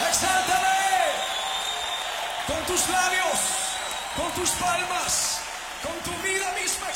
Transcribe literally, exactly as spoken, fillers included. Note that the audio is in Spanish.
Exáltale con tus labios, con tus palmas, con tu vida misma.